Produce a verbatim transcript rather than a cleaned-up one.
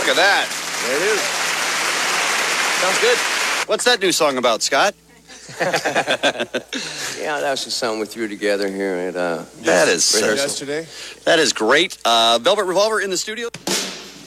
Look at that. There it is. Sounds good. What's that new song about, Scott? Yeah, that was just something we threw together here at uh, that is yesterday. That is great. Uh, Velvet Revolver in the studio.